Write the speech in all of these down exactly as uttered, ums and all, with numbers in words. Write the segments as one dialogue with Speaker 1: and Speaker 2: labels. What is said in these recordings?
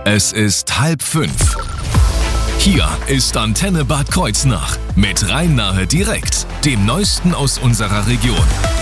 Speaker 1: Es ist halb fünf. Hier ist Antenne Bad Kreuznach mit Rhein-Nahe direkt, dem Neuesten aus unserer Region.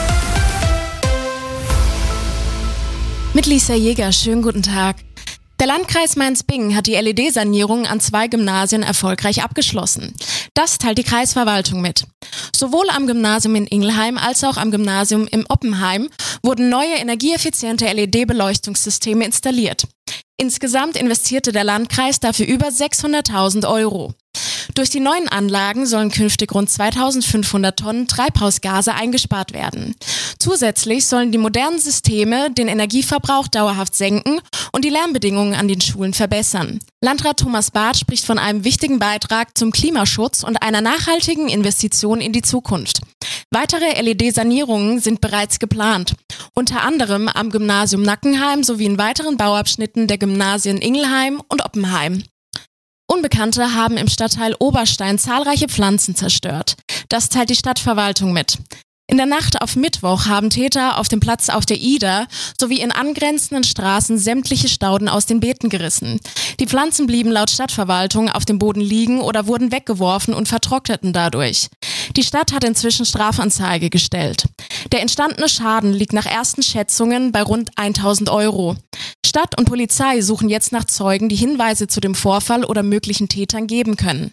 Speaker 2: Mit Lisa Jäger, schönen guten Tag. Der Landkreis Mainz-Bingen hat die L E D-Sanierung an zwei Gymnasien erfolgreich abgeschlossen. Das teilt die Kreisverwaltung mit. Sowohl am Gymnasium in Ingelheim als auch am Gymnasium in Oppenheim wurden neue energieeffiziente L E D-Beleuchtungssysteme installiert. Insgesamt investierte der Landkreis dafür über sechshunderttausend Euro. Durch die neuen Anlagen sollen künftig rund zweitausendfünfhundert Tonnen Treibhausgase eingespart werden. Zusätzlich sollen die modernen Systeme den Energieverbrauch dauerhaft senken und die Lärmbedingungen an den Schulen verbessern. Landrat Thomas Barth spricht von einem wichtigen Beitrag zum Klimaschutz und einer nachhaltigen Investition in die Zukunft. Weitere L E D-Sanierungen sind bereits geplant, unter anderem am Gymnasium Nackenheim sowie in weiteren Bauabschnitten der Gymnasien Ingelheim und Oppenheim. Unbekannte haben im Stadtteil Oberstein zahlreiche Pflanzen zerstört. Das teilt die Stadtverwaltung mit. In der Nacht auf Mittwoch haben Täter auf dem Platz auf der Ida sowie in angrenzenden Straßen sämtliche Stauden aus den Beeten gerissen. Die Pflanzen blieben laut Stadtverwaltung auf dem Boden liegen oder wurden weggeworfen und vertrockneten dadurch. Die Stadt hat inzwischen Strafanzeige gestellt. Der entstandene Schaden liegt nach ersten Schätzungen bei rund tausend Euro. Stadt und Polizei suchen jetzt nach Zeugen, die Hinweise zu dem Vorfall oder möglichen Tätern geben können.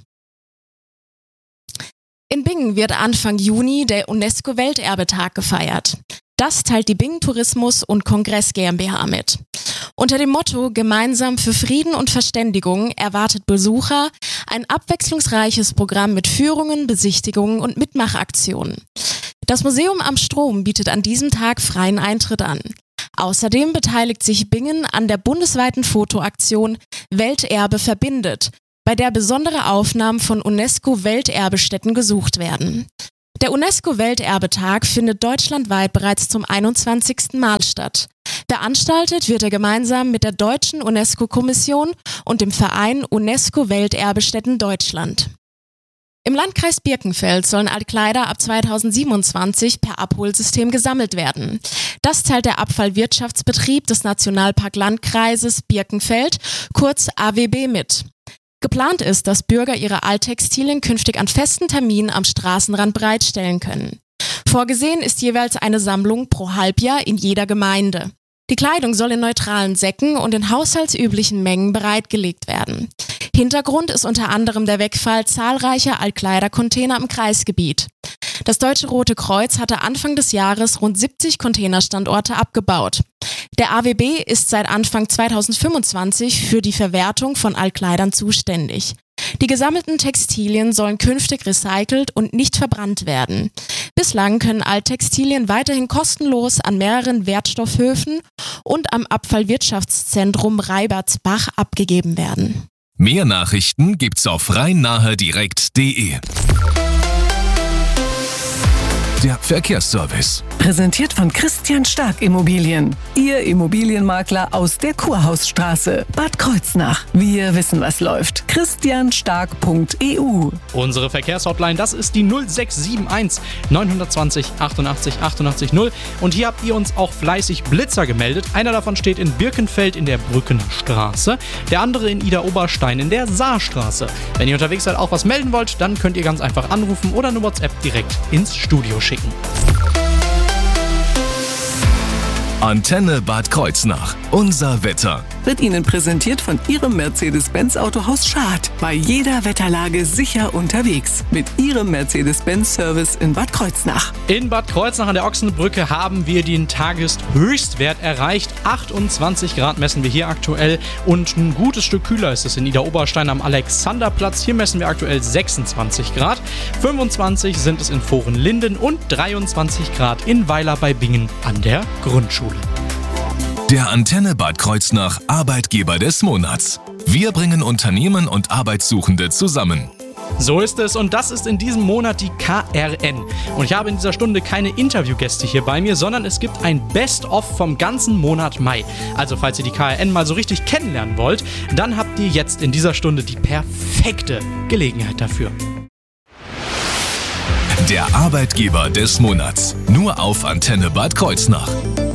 Speaker 2: In Bingen wird Anfang Juni der UNESCO-Welterbetag gefeiert. Das teilt die Bingen Tourismus und Kongress GmbH mit. Unter dem Motto Gemeinsam für Frieden und Verständigung erwartet Besucher ein abwechslungsreiches Programm mit Führungen, Besichtigungen und Mitmachaktionen. Das Museum am Strom bietet an diesem Tag freien Eintritt an. Außerdem beteiligt sich Bingen an der bundesweiten Fotoaktion Welterbe verbindet, bei der besondere Aufnahmen von UNESCO-Welterbestätten gesucht werden. Der UNESCO-Welterbetag findet deutschlandweit bereits zum einundzwanzigsten Mal statt. Veranstaltet wird er gemeinsam mit der Deutschen UNESCO-Kommission und dem Verein UNESCO-Welterbestätten Deutschland. Im Landkreis Birkenfeld sollen Altkleider ab zweitausendsiebenundzwanzig per Abholsystem gesammelt werden. Das teilt der Abfallwirtschaftsbetrieb des Nationalpark-Landkreises Birkenfeld, kurz A W B, mit. Geplant ist, dass Bürger ihre Alttextilien künftig an festen Terminen am Straßenrand bereitstellen können. Vorgesehen ist jeweils eine Sammlung pro Halbjahr in jeder Gemeinde. Die Kleidung soll in neutralen Säcken und in haushaltsüblichen Mengen bereitgelegt werden. Hintergrund ist unter anderem der Wegfall zahlreicher Altkleidercontainer im Kreisgebiet. Das Deutsche Rote Kreuz hatte Anfang des Jahres rund siebzig Containerstandorte abgebaut. Der A W B ist seit Anfang zweitausendfünfundzwanzig für die Verwertung von Altkleidern zuständig. Die gesammelten Textilien sollen künftig recycelt und nicht verbrannt werden. Bislang können Alttextilien weiterhin kostenlos an mehreren Wertstoffhöfen und am Abfallwirtschaftszentrum Reibertsbach abgegeben werden.
Speaker 1: Mehr Nachrichten gibt's auf rhein-nahe direkt punkt de. Der Verkehrsservice.
Speaker 3: Präsentiert von Christian Stark Immobilien. Ihr Immobilienmakler aus der Kurhausstraße, Bad Kreuznach. Wir wissen, was läuft. christian stark punkt e u.
Speaker 4: Unsere Verkehrshotline, das ist die null sechs sieben eins neun zwei null achtundachtzig achtundachtzig null. Und hier habt ihr uns auch fleißig Blitzer gemeldet. Einer davon steht in Birkenfeld in der Brückenstraße, der andere in Ida-Oberstein in der Saarstraße. Wenn ihr unterwegs seid, auch was melden wollt, dann könnt ihr ganz einfach anrufen oder eine WhatsApp direkt ins Studio schicken.
Speaker 1: Antenne Bad Kreuznach. Unser Wetter.
Speaker 3: Wird Ihnen präsentiert von Ihrem Mercedes-Benz Autohaus Schad. Bei jeder Wetterlage sicher unterwegs. Mit Ihrem Mercedes-Benz-Service in Bad Kreuznach.
Speaker 4: In Bad Kreuznach an der Ochsenbrücke haben wir den Tageshöchstwert erreicht. achtundzwanzig Grad messen wir hier aktuell. Und ein gutes Stück kühler ist es in Ida-Oberstein am Alexanderplatz. Hier messen wir aktuell sechsundzwanzig Grad. fünfundzwanzig sind es in Vorenlinden und dreiundzwanzig Grad in Weiler bei Bingen an der Grundschule.
Speaker 1: Der Antenne Bad Kreuznach Arbeitgeber des Monats. Wir bringen Unternehmen und Arbeitssuchende zusammen.
Speaker 4: So ist es und das ist in diesem Monat die K R N. Und ich habe in dieser Stunde keine Interviewgäste hier bei mir, sondern es gibt ein Best-of vom ganzen Monat Mai. Also falls ihr die K R N mal so richtig kennenlernen wollt, dann habt ihr jetzt in dieser Stunde die perfekte Gelegenheit dafür.
Speaker 1: Der Arbeitgeber des Monats. Nur auf Antenne Bad Kreuznach.